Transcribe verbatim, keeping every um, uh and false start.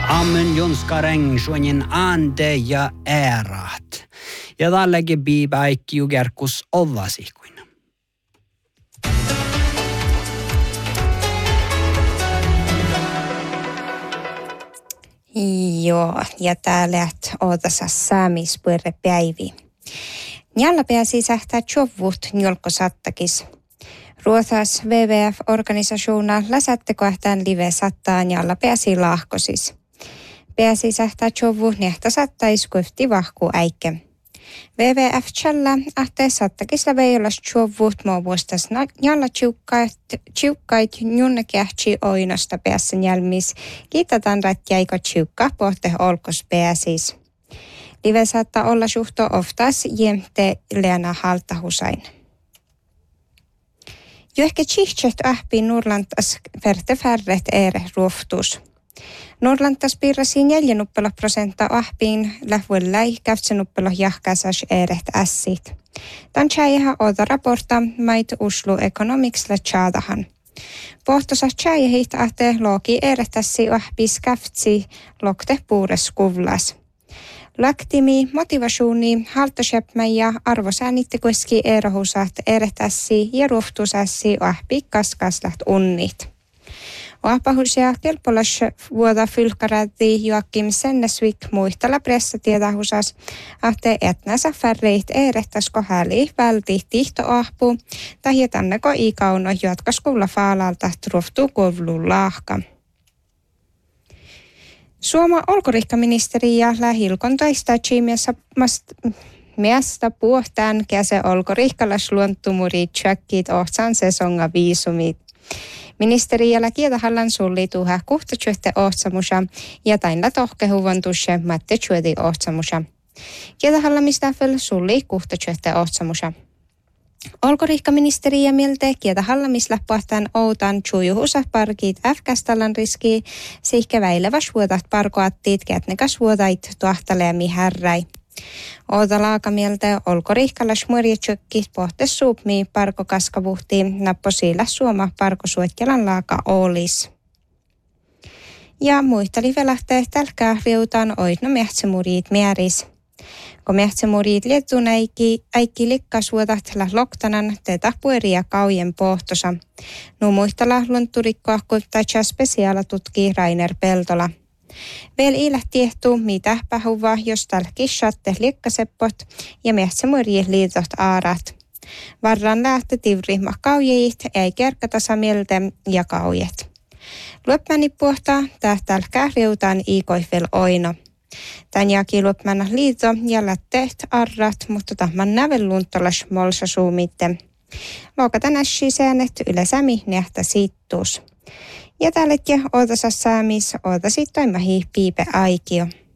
Ammen junskareng suonin ante ja ärat. Ja tälläkin biipäikki jugerkus ovasikuin. Joo, ja täällä ootassa saamispurre päivi. Njalla pääsi sähtää tjovut njolkosattakis. Ruothas W W F-organisaationa läsättekohtaan live sattaa njalla pääsi lahkosis. Pääsi sähtää tjovu nehtä sattais kuhti vahku äikke. W W F tjalla ahte sattakisla veijolas tjovut muuvuostas njalla tjiukkait njunnekähtsi oinosta päässä njälmis. Kiitataan rätjäiko tjiukka pohte olkos pääsis. Live saattaa olla suhto oftas jemte leena haltahusain. Jo ehkä tsihtset ahpi Norlantas färte färret ere ruoftus. Norlantas piirrasi neljänuppelo prosenta ahpiin lähvuellai käftsenuppelo jahkasas eret ässit. Tämän tjäjähän oda raporta mait uslu economics la tjaadahan. Pohtosa tjäjähit ahte looki eretässi ahpis käftsi lokte puures kuvlas. Laktimi, motivasuuni, haltoshepmä ja arvosäänitte kuski erohusat eretässi ja ruoftusässi ahpi kaskaslat unnit. Oapahusia kelpolas vuoda fylkaräti Joakim Sennesvik muistella pressatiedahusas, ahte etnäsä färreit erettäsko häli välti tihtoahpu, tai jätanneko ikauno jatkaskulla faalalta ruoftuu kovluun lahka. Suoma olkorihkaministeri ja lähilkon taistachi miasta puhtaan käse olkorihkalas luontumuri tjökkit ohtsan sesonga viisumit. Ministeri ja kietahallan sulli tuha kuhtatsöhte ohtsamusa ja tainla tohkehuvon tusse matte tjödi ohtsamusa. Kietahallamistafel sulli kuhtatsöhte ohtsamusa. Olkorihkaministeri ja mieltä kietahallamistapahtaan outan tjujuhusa parkit F-kastallan riski, sihkä väilevä suotat parkoattiit kätnekas vuodait tuahtaleemi härräi. Outa laakamieltä olkorihkalas muorjetsökkit pohte suupmi parkokaskavuhti napposilla suoma parkosuotjalan laaka olis. Ja muistali velähtee tälkää riutaan oitno mehtsemurit määris. Kun mehtsemurit liettuun äikki, äikki likkasuotat la loktanan tätä pueria kaujen pohtosa. Nuu muistala lunturikkoa kuittaja spesiaala tutkii Rainer Peltola. Veel iilä tiehtuu mitä pähuvaa, jos tällä kissatte likkaseppot ja mehtsemurien liitot aarat. Varran lähtö tivrihma kaujeit, ei kerkatasa mieltä ja kaujet. Luopmäni puhtaa tähtääl kähriutaan iikoihvel oino. Tän jaki luopmäna liito ja lätteet arrat, mutta tahman nävelluuntolas molsa suumitte. Lookatan ässi säänet ylesämi nähtä siittuus. Ja tällekin ootasa saamis ootasi toimahi piipe aikio.